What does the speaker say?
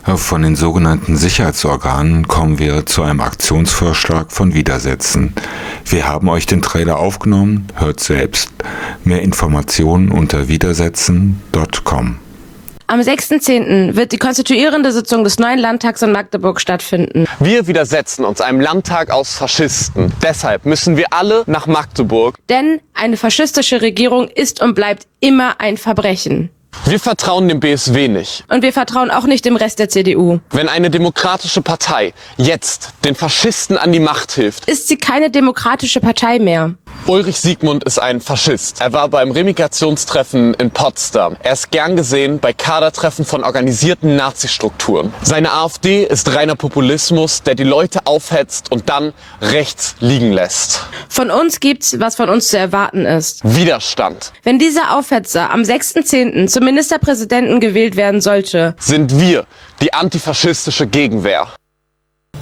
Von den sogenannten Sicherheitsorganen kommen wir zu einem Aktionsvorschlag von Widersätzen. Wir haben euch den Trailer aufgenommen, hört selbst. Mehr Informationen unter widersetzen.com. Am 6.10. wird die konstituierende Sitzung des neuen Landtags in Magdeburg stattfinden. Wir widersetzen uns einem Landtag aus Faschisten. Deshalb müssen wir alle nach Magdeburg. Denn eine faschistische Regierung ist und bleibt immer ein Verbrechen. Wir vertrauen dem BSW nicht. Und wir vertrauen auch nicht dem Rest der CDU. Wenn eine demokratische Partei jetzt den Faschisten an die Macht hilft, Ist sie keine demokratische Partei mehr. Ulrich Siegmund ist ein Faschist. Er war beim Remigrationstreffen in Potsdam. Er ist gern gesehen bei Kadertreffen von organisierten Nazi-Strukturen. Seine AfD ist reiner Populismus, der die Leute aufhetzt und dann rechts liegen lässt. Von uns gibt's, was von uns zu erwarten ist. Widerstand. Wenn dieser Aufhetzer am 6.10. zum Ministerpräsidenten gewählt werden sollte, Sind wir die antifaschistische Gegenwehr.